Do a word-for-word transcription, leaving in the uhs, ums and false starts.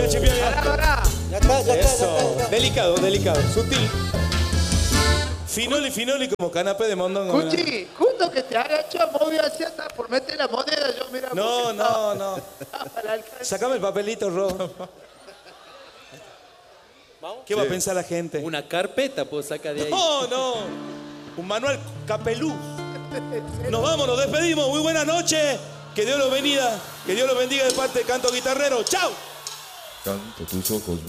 chipión. Pará, pará. Ya está, ya está, ya Eso. está, ya está. Delicado, delicado. Sutil. Finoli, finoli como canapé de mondongo. mira. Cuchi, justo que te agacha, moví hacia atrás por meter la moneda, yo mira. No, porque no, no. estaba al alcance. Sacame el papelito rojo. ¿Qué va a pensar la gente? Una carpeta puedo sacar de ahí. No, no. Un manual capelú. Nos vamos, nos despedimos. Muy buenas noches. Que Dios los bendiga. Que Dios los bendiga de parte de Canto Guitarrero. ¡Chao! Canto tus ojos.